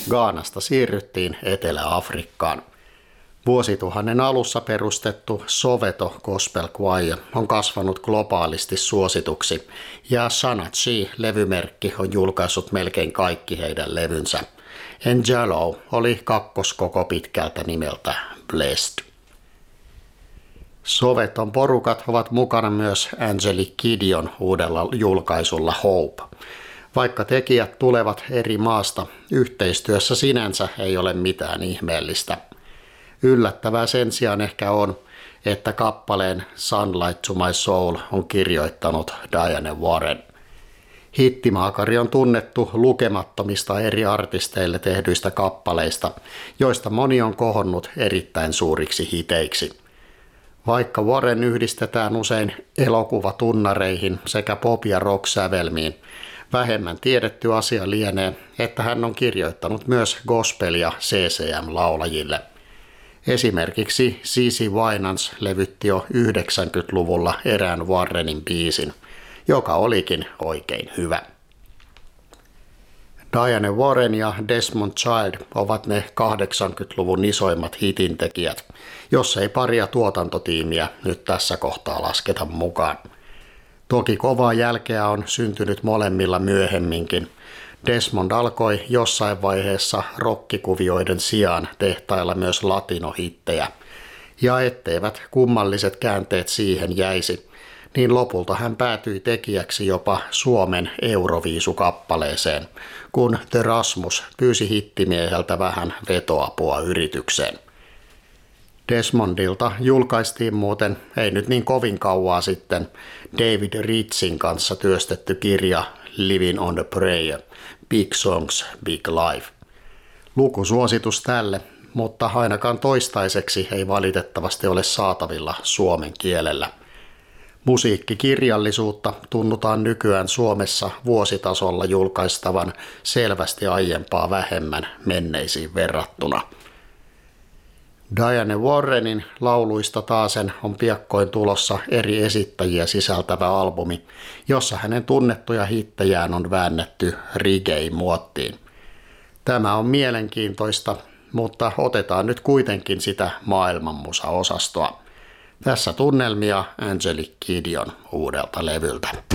Ghanasta siirryttiin Etelä-Afrikkaan. Vuosituhannen alussa perustettu Soweto Gospel Choir on kasvanut globaalisti suosituksi ja Shana Chi-levymerkki on julkaissut melkein kaikki heidän levynsä. Angelo oli kakkoskoko pitkältä nimeltä Blessed. Soweton porukat ovat mukana myös Angelique Kidjon uudella julkaisulla Hope. Vaikka tekijät tulevat eri maasta, yhteistyössä sinänsä ei ole mitään ihmeellistä. Yllättävää sen sijaan ehkä on, että kappaleen Sunlight to My Soul on kirjoittanut Diane Warren. Hittimaakari on tunnettu lukemattomista eri artisteille tehdyistä kappaleista, joista moni on kohonnut erittäin suuriksi hiteiksi. Vaikka Warren yhdistetään usein elokuvatunnareihin sekä pop- ja rock-sävelmiin, vähemmän tiedetty asia lienee, että hän on kirjoittanut myös gospelia CCM-laulajille. Esimerkiksi CeCe Winans levytti jo 90-luvulla erään Warrenin biisin, joka olikin oikein hyvä. Diane Warren ja Desmond Child ovat ne 80-luvun isoimmat hitintekijät, jos ei paria tuotantotiimiä nyt tässä kohtaa lasketa mukaan. Toki kovaa jälkeä on syntynyt molemmilla myöhemminkin. Desmond alkoi jossain vaiheessa rokkikuvioiden sijaan tehtailla myös latinohittejä, ja etteivät kummalliset käänteet siihen jäisi, niin lopulta hän päätyi tekijäksi jopa Suomen Euroviisukappaleeseen, kun The Rasmus pyysi hittimieheltä vähän vetoapua yritykseen. Desmondilta julkaistiin muuten ei nyt niin kovin kauaa sitten David Ritzin kanssa työstetty kirja Living on the Prayer, Big Songs, Big Life. Lukusuositus tälle, mutta ainakaan toistaiseksi ei valitettavasti ole saatavilla suomen kielellä. Musiikkikirjallisuutta tunnutaan nykyään Suomessa vuositasolla julkaistavan selvästi aiempaa vähemmän menneisiin verrattuna. Diane Warrenin lauluista taasen on piakkoin tulossa eri esittäjiä sisältävä albumi, jossa hänen tunnettuja hittejään on väännetty reggae-muottiin. Tämä on mielenkiintoista, mutta otetaan nyt kuitenkin sitä maailmanmusa-osastoa. Tässä tunnelmia Angelique Kidjon uudelta levyltä.